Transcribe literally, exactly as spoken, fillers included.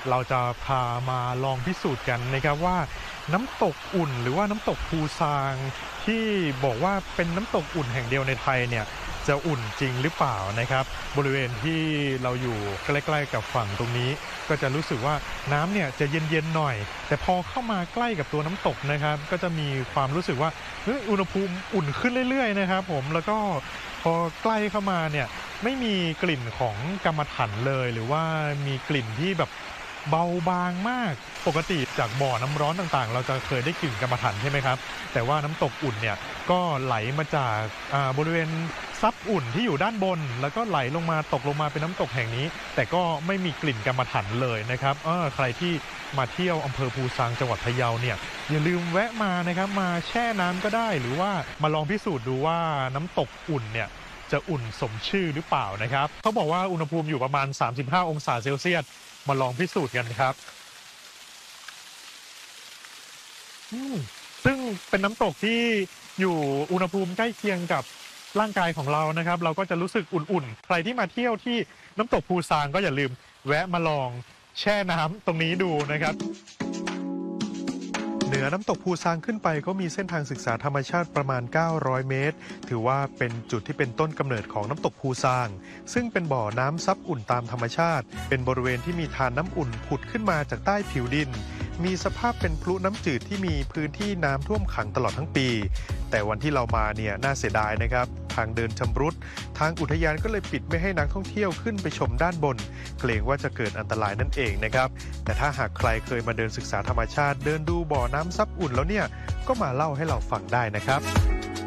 เราจะพามาลองพิสูจน์กันนะครับว่าน้ำตกอุ่นหรือว่าน้ำตกภูซางที่บอกว่าเป็นน้ำตกอุ่นแห่งเดียวในไทยเนี่ยจะอุ่นจริงหรือเปล่านะครับบริเวณที่เราอยู่ใกล้ๆกับฝั่งตรงนี้ก็จะรู้สึกว่าน้ำเนี่ยจะเย็นๆหน่อยแต่พอเข้ามาใกล้กับตัวน้ำตกนะครับก็จะมีความรู้สึกว่าอุณหภูมิอุ่นขึ้นเรื่อยๆนะครับผมแล้วก็พอใกล้เข้ามาเนี่ยไม่มีกลิ่นของกำมะถันเลยหรือว่ามีกลิ่นที่แบบเบาบางมากปกติจากบ่อน้ำร้อนต่างๆเราจะเคยได้กลิ่นกำมะถันใช่ไหมครับแต่ว่าน้ำตกอุ่นเนี่ยก็ไหลมาจากบริเวณซับอุ่นที่อยู่ด้านบนแล้วก็ไหลลงมาตกลงมาเป็นน้ำตกแห่งนี้แต่ก็ไม่มีกลิ่นกำมะถันเลยนะครับเออใครที่มาเที่ยวอำเภอภูซางจังหวัดพะเยาเนี่ยอย่าลืมแวะมานะครับมาแช่น้ำก็ได้หรือว่ามาลองพิสูจน์ดูว่าน้ำตกอุ่นเนี่ยจะอุ่นสมชื่อหรือเปล่านะครับเขาบอกว่าอุณหภูมิอยู่ประมาณสามสิบห้าองศาเซลเซียสมาลองพิสูจน์กันครับซึ่งเป็นน้ำตกที่อยู่อุณหภูมิใกล้เคียงกับร่างกายของเรานะครับเราก็จะรู้สึกอุ่นๆใครที่มาเที่ยวที่น้ำตกภูซางก็อย่าลืมแวะมาลองแช่น้ำตรงนี้ดูนะครับเหนือน้ำตกภูซางขึ้นไปก็มีเส้นทางศึกษาธรรมชาติประมาณเก้าร้อยเมตรถือว่าเป็นจุดที่เป็นต้นกำเนิดของน้ำตกภูซางซึ่งเป็นบ่อน้ำซับอุ่นตามธรรมชาติเป็นบริเวณที่มีทานน้ำอุ่นผุดขึ้นมาจากใต้ผิวดินมีสภาพเป็นพลุน้ำจืดที่มีพื้นที่น้ำท่วมขังตลอดทั้งปีแต่วันที่เรามาเนี่ยน่าเสียดายนะครับทางเดินชำรุดทางอุทยานก็เลยปิดไม่ให้นักท่องเที่ยวขึ้นไปชมด้านบนเกรงว่าจะเกิดอันตรายนั่นเองนะครับแต่ถ้าหากใครเคยมาเดินศึกษาธรรมชาติเดินดูบ่อน้ำซับอุ่นแล้วเนี่ยก็มาเล่าให้เราฟังได้นะครับ